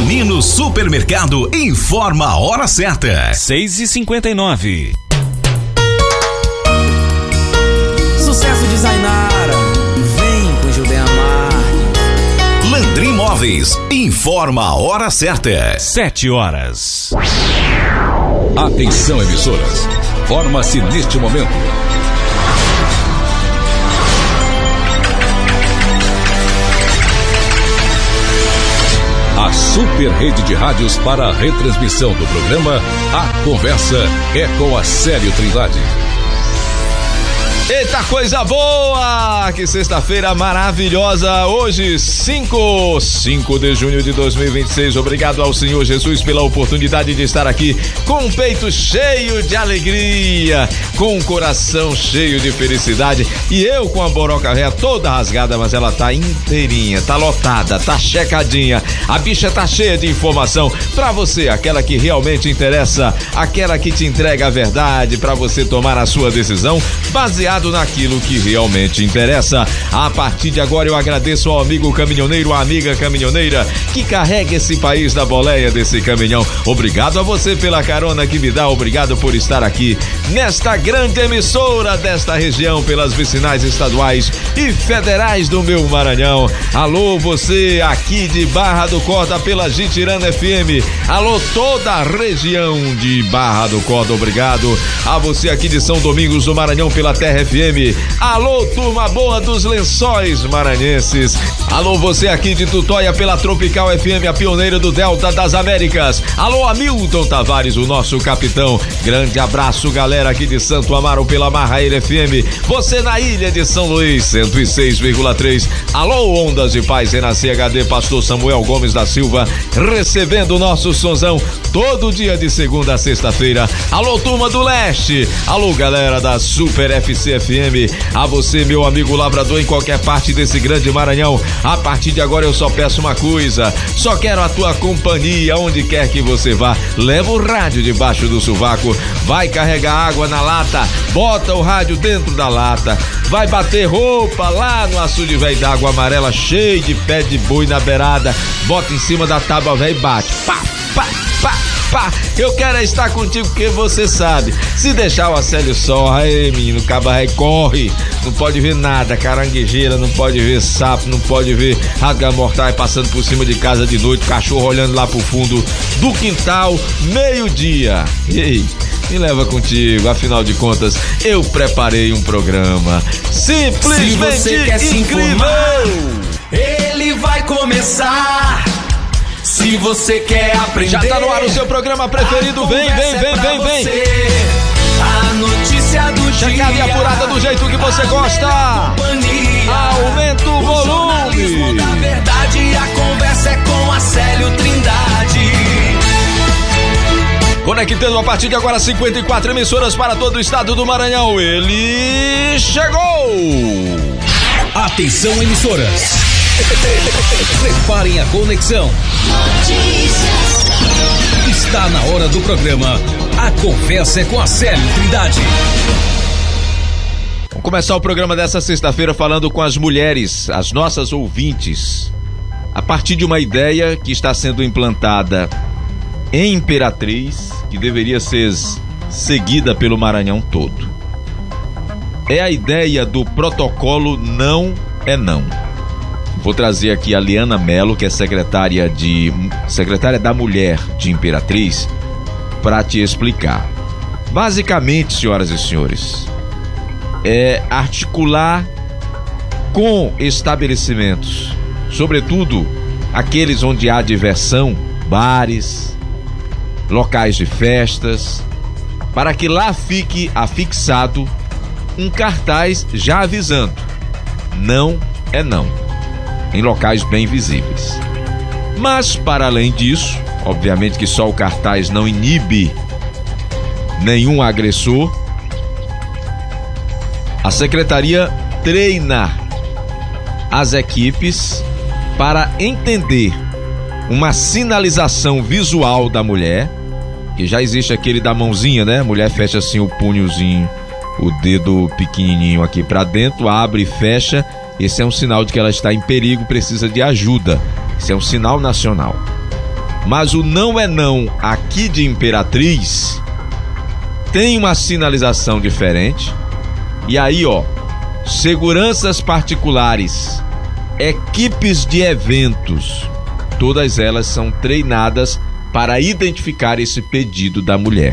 Nino Supermercado informa a hora certa. 6h59. Sucesso de Zainara, vem com Judeia Marques. Landry Móveis informa a hora certa. 7 horas. Atenção, emissoras. Forma-se neste momento a super rede de rádios para a retransmissão do programa A Conversa é com a Célio Trindade. Eita coisa boa! Que sexta-feira maravilhosa! Hoje, 5 de junho de 2026. Obrigado ao Senhor Jesus pela oportunidade de estar aqui com um peito cheio de alegria, com um coração cheio de felicidade. E eu com a boroca réia toda rasgada, mas ela tá inteirinha, tá lotada, tá checadinha. A bicha tá cheia de informação pra você, aquela que realmente interessa, aquela que te entrega a verdade pra você tomar a sua decisão baseado naquilo que realmente interessa. A partir de agora eu agradeço ao amigo caminhoneiro, à amiga caminhoneira que carrega esse país na boleia desse caminhão. Obrigado a você pela carona que me dá, obrigado por estar aqui nesta grande emissora desta região, pelas vicinais estaduais e federais do meu Maranhão. Alô você aqui de Barra do Corda pela Jitirana FM. Alô toda a região de Barra do Corda, obrigado a você aqui de São Domingos do Maranhão pela Terra FM. Alô, turma boa dos Lençóis Maranhenses. Alô, você aqui de Tutóia pela Tropical FM, a pioneira do Delta das Américas. Alô, Hamilton Tavares, o nosso capitão. Grande abraço, galera aqui de Santo Amaro pela Marraíra FM. Você na ilha de São Luís, 106,3. Alô, Ondas de Paz, Renascer HD, Pastor Samuel Gomes da Silva, recebendo o nosso sonzão todo dia de segunda a sexta-feira. Alô, turma do Leste. Alô, galera da Super FC FM, a você, meu amigo lavrador em qualquer parte desse grande Maranhão. A partir de agora eu só peço uma coisa, só quero a tua companhia onde quer que você vá. Leva o rádio debaixo do sovaco, vai carregar água na lata, bota o rádio dentro da lata, vai bater roupa lá no açude velho d'água amarela cheio de pé de boi na beirada, bota em cima da tábua velho e bate, pá, pá, pá, pá. Eu quero estar contigo porque você sabe, se deixar o Acélio só, aí menino, caba aí corre, não pode ver nada, caranguejeira, não pode ver sapo, não pode ver rasga-mortais passando por cima de casa de noite, cachorro olhando lá pro fundo do quintal, meio-dia. Ei, me leva contigo, afinal de contas, eu preparei um programa simplesmente incrível. Ele vai começar. Se você quer aprender, já tá no ar o seu programa preferido, vem. A notícia do dia, chegada e apurada do jeito que você gosta. Aumenta o volume. Da verdade, a conversa é com Acélio Trindade. Conectando a partir de agora 54 emissoras para todo o estado do Maranhão. Ele chegou. Atenção, emissoras. Preparem a conexão. Está na hora do programa A Conversa é com Acélio Trindade. Vamos começar o programa dessa sexta-feira falando com as mulheres, as nossas ouvintes, a partir de uma ideia que está sendo implantada em Imperatriz, que deveria ser seguida pelo Maranhão todo. É a ideia do protocolo Não é Não. Vou trazer aqui a Liana Melo, que é secretária da Mulher de Imperatriz, para te explicar. Basicamente, senhoras e senhores, é articular com estabelecimentos, sobretudo aqueles onde há diversão, bares, locais de festas, para que lá fique afixado um cartaz já avisando: não é não, em locais bem visíveis. Mas, para além disso, obviamente que só o cartaz não inibe nenhum agressor, a secretaria treina as equipes para entender uma sinalização visual da mulher, que já existe aquele da mãozinha, né? A mulher fecha assim o punhozinho, o dedo pequenininho aqui para dentro, abre e fecha. Esse é um sinal de que ela está em perigo, precisa de ajuda. Esse é um sinal nacional. Mas o Não é Não aqui de Imperatriz tem uma sinalização diferente. E aí, ó, seguranças particulares, equipes de eventos, todas elas são treinadas para identificar esse pedido da mulher.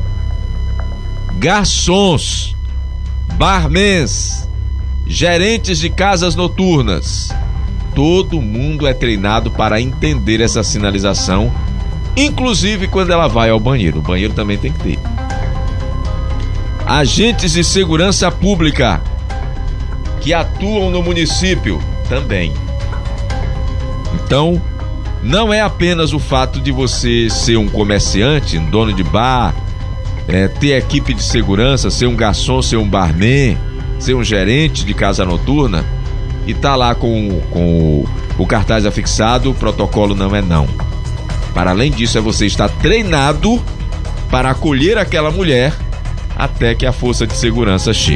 Garçons, barmans, gerentes de casas noturnas, todo mundo é treinado para entender essa sinalização, inclusive quando ela vai ao banheiro. O banheiro também tem que ter. Agentes de segurança pública que atuam no município também. Então, não é apenas o fato de você ser um comerciante, um dono de bar, ter equipe de segurança, ser um garçom, ser um barman, ser um gerente de casa noturna e tá lá com o cartaz afixado, o protocolo Não é Não. Para além disso, é você estar treinado para acolher aquela mulher até que a força de segurança chegue.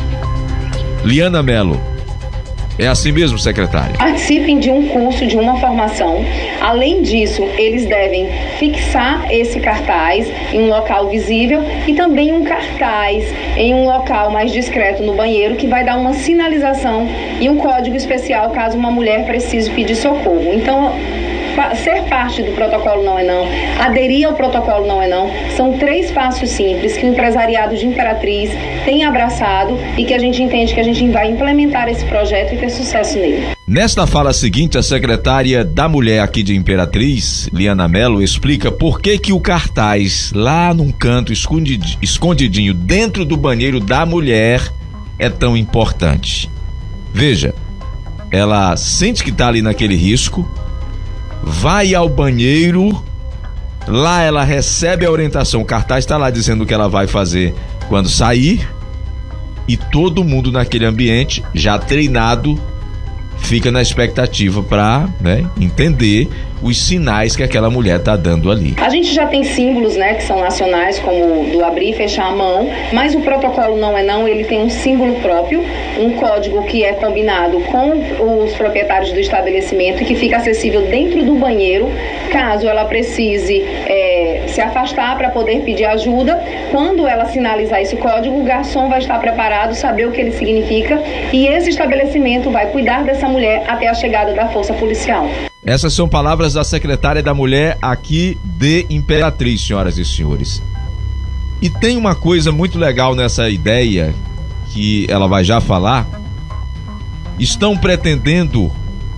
Liana Mello, é assim mesmo, secretária? Participem de um curso, de uma formação. Além disso, eles devem fixar esse cartaz em um local visível e também um cartaz em um local mais discreto no banheiro que vai dar uma sinalização e um código especial caso uma mulher precise pedir socorro. Então, ser parte do protocolo Não é Não, aderir ao protocolo Não é Não, são 3 passos simples que o empresariado de Imperatriz tem abraçado e que a gente entende que a gente vai implementar esse projeto e ter sucesso nele. Nesta fala seguinte, a secretária da Mulher aqui de Imperatriz, Liana Mello, explica por que o cartaz lá num canto escondidinho dentro do banheiro da mulher é tão importante. Veja, ela sente que está ali naquele risco, vai ao banheiro, lá ela recebe a orientação, o cartaz está lá dizendo o que ela vai fazer quando sair, e todo mundo naquele ambiente, já treinado, fica na expectativa para, entender os sinais que aquela mulher está dando ali. A gente já tem símbolos, que são nacionais, como do abrir e fechar a mão, mas o protocolo Não é Não, ele tem um símbolo próprio, um código que é combinado com os proprietários do estabelecimento e que fica acessível dentro do banheiro, caso ela precise se afastar para poder pedir ajuda. Quando ela sinalizar esse código, o garçom vai estar preparado, saber o que ele significa, e esse estabelecimento vai cuidar dessa mulher até a chegada da força policial. Essas são palavras da secretária da Mulher aqui de Imperatriz, senhoras e senhores. E tem uma coisa muito legal nessa ideia, que ela vai já falar. Estão pretendendo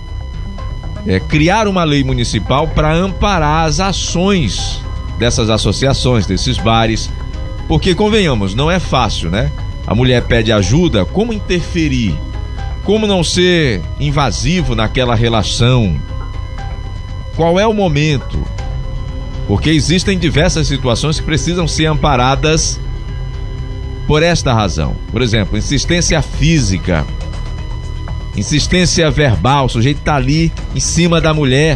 criar uma lei municipal para amparar as ações dessas associações, desses bares, porque, convenhamos, não é fácil, A mulher pede ajuda, como interferir? Como não ser invasivo naquela relação? Qual é o momento? Porque existem diversas situações que precisam ser amparadas por esta razão. Por exemplo, insistência física, insistência verbal, o sujeito está ali em cima da mulher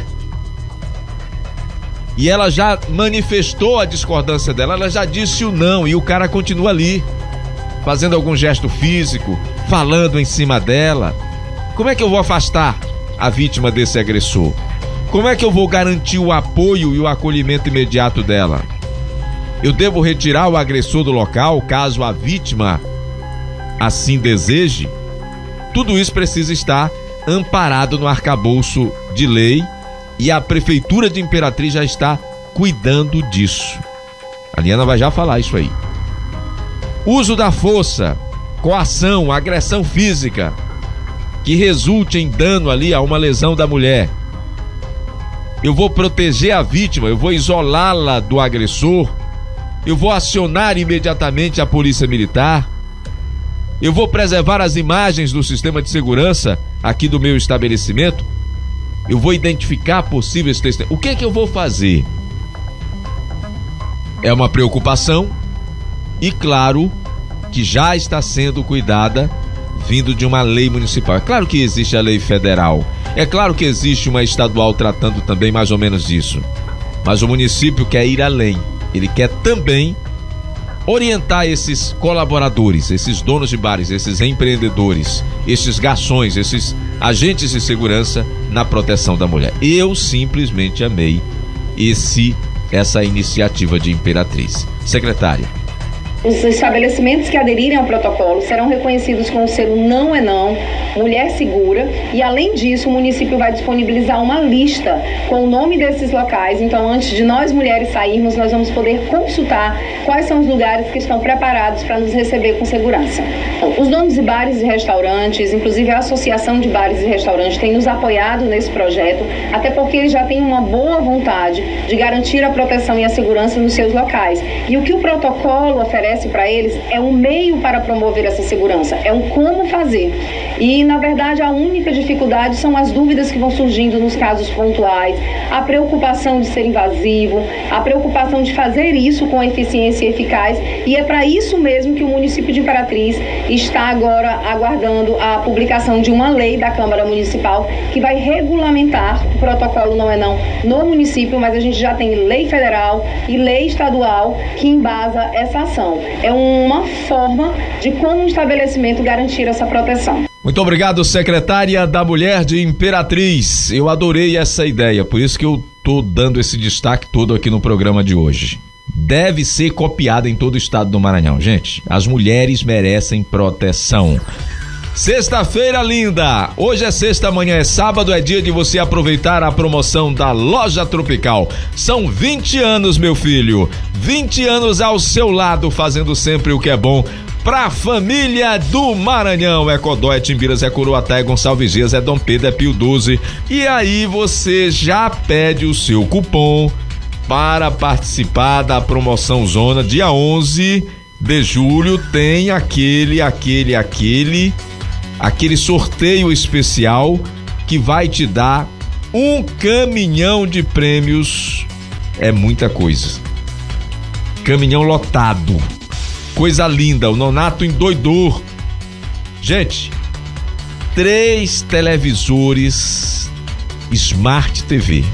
e ela já manifestou a discordância dela, ela já disse o não e o cara continua ali, fazendo algum gesto físico, falando em cima dela. Como é que eu vou afastar a vítima desse agressor? Como é que eu vou garantir o apoio e o acolhimento imediato dela? Eu devo retirar o agressor do local, caso a vítima assim deseje? Tudo isso precisa estar amparado no arcabouço de lei e a Prefeitura de Imperatriz já está cuidando disso. A Liana vai já falar isso aí. Uso da força, coação, agressão física que resulte em dano ali a uma lesão da mulher. Eu vou proteger a vítima, eu vou isolá-la do agressor, eu vou acionar imediatamente a polícia militar, eu vou preservar as imagens do sistema de segurança aqui do meu estabelecimento, eu vou identificar possíveis testemunhas. O que é que eu vou fazer? É uma preocupação e, claro, que já está sendo cuidada vindo de uma lei municipal. É claro que existe a lei federal, é claro que existe uma estadual tratando também mais ou menos disso, mas o município quer ir além, ele quer também orientar esses colaboradores, esses donos de bares, esses empreendedores, esses garçons, esses agentes de segurança na proteção da mulher. Eu simplesmente amei essa iniciativa de Imperatriz. Secretária. Os estabelecimentos que aderirem ao protocolo serão reconhecidos com o selo Não é Não, Mulher Segura, e além disso o município vai disponibilizar uma lista com o nome desses locais. Então, antes de nós mulheres sairmos, nós vamos poder consultar quais são os lugares que estão preparados para nos receber com segurança. Os donos de bares e restaurantes, inclusive a Associação de Bares e Restaurantes, tem nos apoiado nesse projeto, até porque eles já têm uma boa vontade de garantir a proteção e a segurança nos seus locais. E o que o protocolo oferece para eles é um meio para promover essa segurança, é um como fazer. E, na verdade, a única dificuldade são as dúvidas que vão surgindo nos casos pontuais, a preocupação de ser invasivo, a preocupação de fazer isso com eficiência e eficaz, e é para isso mesmo que o município de Imperatriz está agora aguardando a publicação de uma lei da Câmara Municipal que vai regulamentar o protocolo Não é Não no município, mas a gente já tem lei federal e lei estadual que embasa essa ação. É uma forma de como um estabelecimento garantir essa proteção. Muito obrigado, secretária da Mulher de Imperatriz. Eu adorei essa ideia, por isso que eu tô dando esse destaque todo aqui no programa de hoje. Deve ser copiada em todo o estado do Maranhão, gente. As mulheres merecem proteção. Sexta-feira linda, hoje é sexta, amanhã é sábado, é dia de você aproveitar a promoção da Loja Tropical. São 20 anos, meu filho, 20 anos ao seu lado, fazendo sempre o que é bom pra família do Maranhão. É Codó, é Timbiras, é Coroatá, é Gonçalves Dias, é Dom Pedro, é Pio 12. E aí você já pede o seu cupom para participar da promoção Zona. Dia 11 de julho tem aquele sorteio especial que vai te dar um caminhão de prêmios. É muita coisa. Caminhão lotado. Coisa linda. O Nonato endoidou. Gente, 3 televisores Smart TV,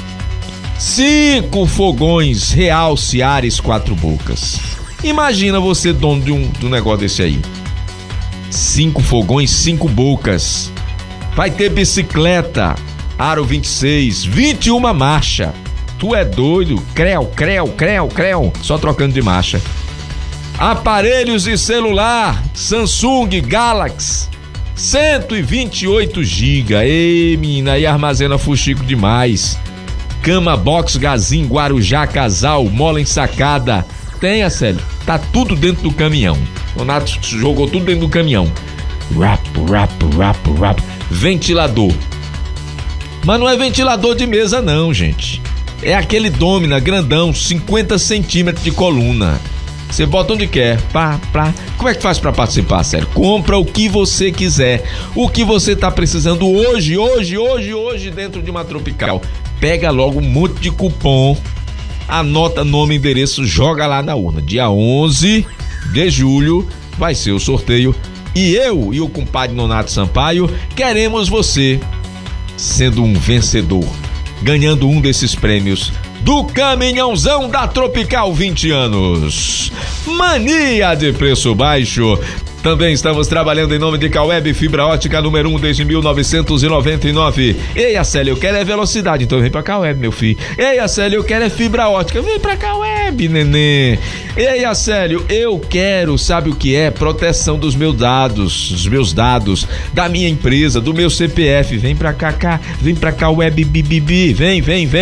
5 fogões Real Ciares 4 bocas. Imagina você dono de um negócio desse aí. 5 fogões, 5 bocas. Vai ter bicicleta Aro 26, 21 marcha. Tu é doido? Creu. Só trocando de marcha. Aparelhos de celular Samsung Galaxy 128 GB. Ei, menina, aí armazena fuxico demais. Cama box Gazin Guarujá Casal, mola ensacada. Tem, Célio? Tá tudo dentro do caminhão. O Donato jogou tudo dentro do caminhão. Rap. Ventilador. Mas não é ventilador de mesa não, gente. É aquele Domina grandão, 50 centímetros de coluna. Você bota onde quer. Como é que faz pra participar, Célio? Compra o que você quiser. O que você tá precisando hoje, dentro de uma Tropical. Pega logo um monte de cupom. Anota nome e endereço, joga lá na urna. Dia 11 de julho vai ser o sorteio. E eu e o compadre Nonato Sampaio queremos você sendo um vencedor, ganhando um desses prêmios do caminhãozão da Tropical 20 anos. Mania de preço baixo. Também estamos trabalhando em nome de Caueb, fibra ótica número 1 desde 1999. Ei, Acélio, eu quero é velocidade, então vem pra Caueb, meu filho. Ei, Acélio, eu quero é fibra ótica, vem pra Caueb, neném. Ei, Acélio, eu quero, sabe o que é? Proteção dos meus dados, da minha empresa, do meu CPF. Vem pra cá, vem pra Caueb, bibibi, vem.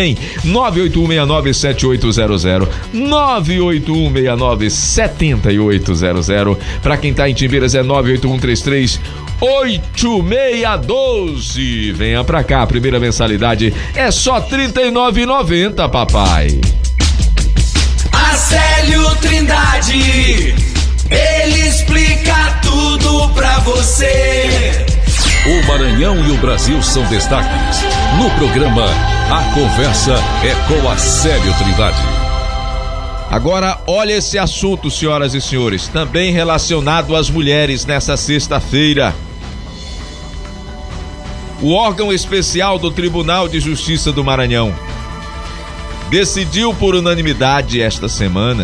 981697800, 981697800. Pra quem tá em Timbiras é 981338612. Venha pra cá, a primeira mensalidade é só R$ 39,90, papai. Acélio Trindade, ele explica tudo pra você. O Maranhão e o Brasil são destaques. No programa, a conversa é com Acélio Trindade. Agora, olha esse assunto, senhoras e senhores, também relacionado às mulheres nessa sexta-feira. O órgão especial do Tribunal de Justiça do Maranhão decidiu por unanimidade esta semana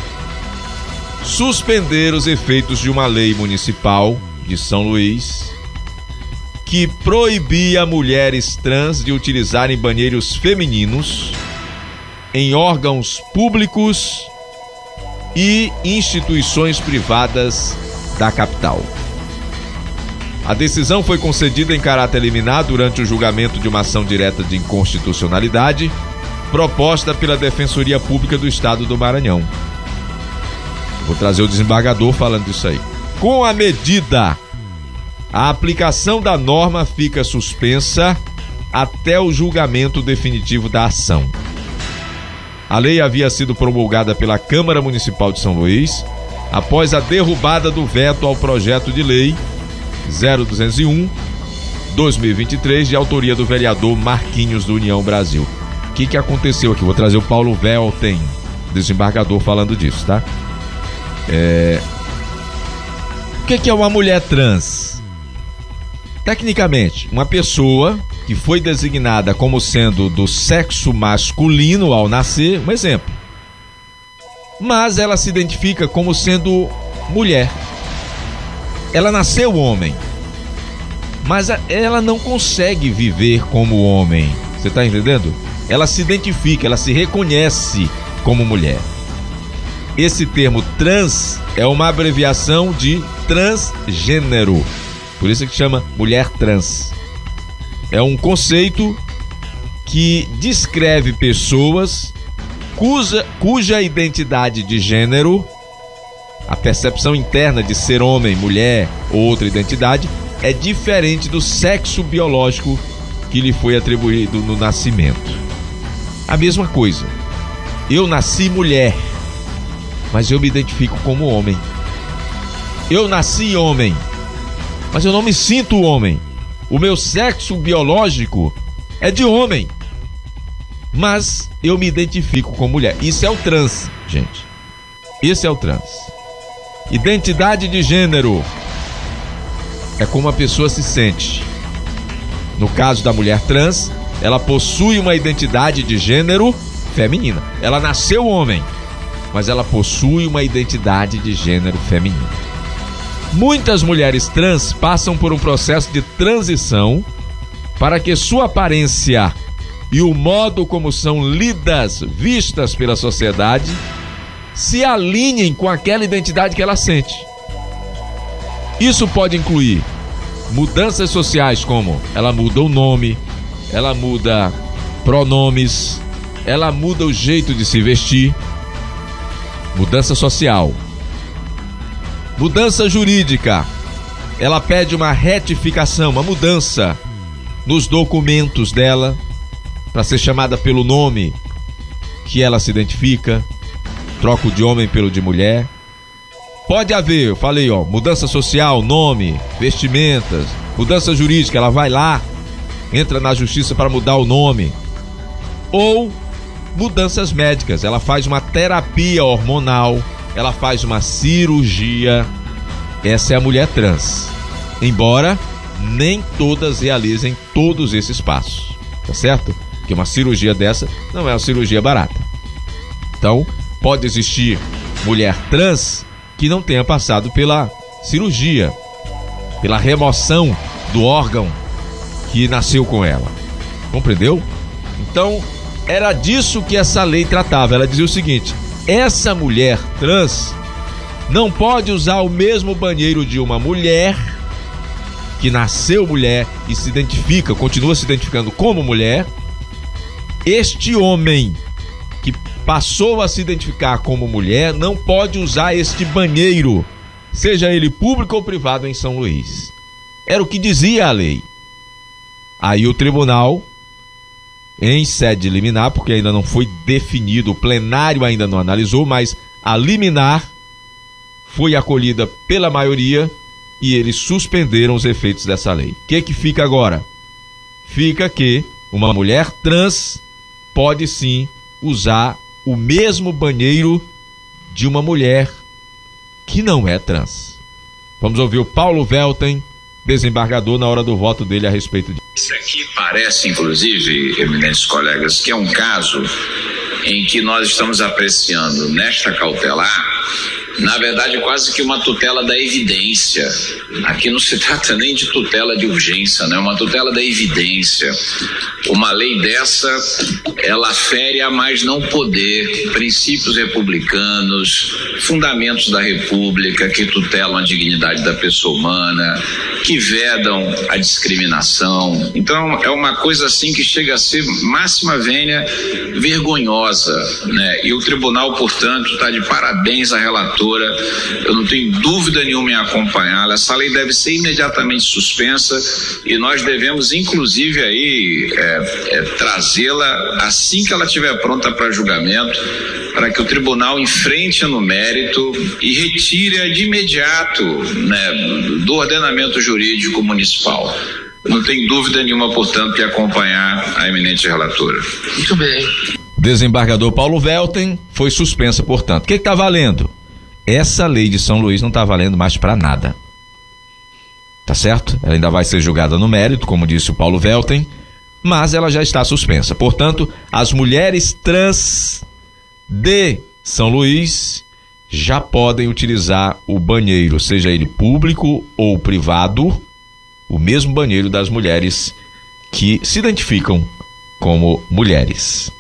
suspender os efeitos de uma lei municipal de São Luís que proibia mulheres trans de utilizarem banheiros femininos em órgãos públicos e instituições privadas da capital. A decisão foi concedida em caráter liminar durante o julgamento de uma ação direta de inconstitucionalidade proposta pela Defensoria Pública do Estado do Maranhão. Vou trazer o desembargador falando disso aí. Com a medida, a aplicação da norma fica suspensa até o julgamento definitivo da ação. A lei havia sido promulgada pela Câmara Municipal de São Luís após a derrubada do veto ao projeto de lei 0201/2023 de autoria do vereador Marquinhos do União Brasil. O que aconteceu aqui? Vou trazer o Paulo Velten, desembargador, falando disso, tá? O que é uma mulher trans? Tecnicamente, uma pessoa que foi designada como sendo do sexo masculino ao nascer, um exemplo, mas ela se identifica como sendo mulher. Ela nasceu homem, mas ela não consegue viver como homem. Você está entendendo? Ela se identifica, ela se reconhece como mulher. Esse termo trans é uma abreviação de transgênero. Por isso que chama mulher trans. É um conceito que descreve pessoas cuja identidade de gênero, a percepção interna de ser homem, mulher ou outra identidade, é diferente do sexo biológico que lhe foi atribuído no nascimento. A mesma coisa. Eu nasci mulher, mas eu me identifico como homem. Eu nasci homem, mas eu não me sinto homem. O meu sexo biológico é de homem, mas eu me identifico como mulher. Isso é o trans, gente. Esse é o trans. Identidade de gênero é como a pessoa se sente. No caso da mulher trans, ela possui uma identidade de gênero feminina. Ela nasceu homem, mas ela possui uma identidade de gênero feminino. Muitas mulheres trans passam por um processo de transição para que sua aparência e o modo como são lidas, vistas pela sociedade, se alinhem com aquela identidade que ela sente. Isso pode incluir mudanças sociais, como ela muda o nome, ela muda pronomes, ela muda o jeito de se vestir. Mudança social. Mudança jurídica. Ela pede uma retificação, uma mudança nos documentos dela para ser chamada pelo nome que ela se identifica. Troca o de homem pelo de mulher. Pode haver, eu falei, mudança social, nome, vestimentas, mudança jurídica, ela vai lá, entra na justiça para mudar o nome. Ou mudanças médicas, ela faz uma terapia hormonal, ela faz uma cirurgia. Essa é a mulher trans. Embora nem todas realizem todos esses passos, tá certo? Porque uma cirurgia dessa não é uma cirurgia barata. Então, pode existir mulher trans que não tenha passado pela cirurgia, pela remoção do órgão que nasceu com ela. Compreendeu? Então, era disso que essa lei tratava. Ela dizia o seguinte: essa mulher trans não pode usar o mesmo banheiro de uma mulher que nasceu mulher e se identifica, continua se identificando como mulher. Este homem que passou a se identificar como mulher não pode usar este banheiro, seja ele público ou privado, em São Luís. Era o que dizia a lei. Aí o tribunal, em sede liminar, porque ainda não foi definido, o plenário ainda não analisou, mas a liminar foi acolhida pela maioria e eles suspenderam os efeitos dessa lei. O que fica agora? Fica que uma mulher trans pode sim usar o mesmo banheiro de uma mulher que não é trans. Vamos ouvir o Paulo Velten, desembargador, na hora do voto dele a respeito disso. Isso aqui parece, inclusive, eminentes colegas, que é um caso em que nós estamos apreciando nesta cautelar Na verdade, quase que uma tutela da evidência. Aqui não se trata nem de tutela de urgência, né? Uma tutela da evidência. Uma lei dessa, ela fere a mais não poder princípios republicanos, fundamentos da República que tutelam a dignidade da pessoa humana, que vedam a discriminação. Então, é uma coisa assim que chega a ser máxima vênia vergonhosa, né? E o tribunal, portanto, está de parabéns à relatora. Eu não tenho dúvida nenhuma em acompanhá-la. Essa lei deve ser imediatamente suspensa e nós devemos, inclusive, aí trazê-la assim que ela estiver pronta para julgamento, para que o tribunal enfrente no mérito e retire-a de imediato, né, do ordenamento jurídico municipal. Eu não tenho dúvida nenhuma, portanto, de acompanhar a eminente relatora. Muito bem. Desembargador Paulo Welten foi suspensa, portanto. O que está valendo? Essa lei de São Luís não está valendo mais para nada. Tá certo? Ela ainda vai ser julgada no mérito, como disse o Paulo Welten, mas ela já está suspensa. Portanto, as mulheres trans de São Luís já podem utilizar o banheiro, seja ele público ou privado, o mesmo banheiro das mulheres que se identificam como mulheres.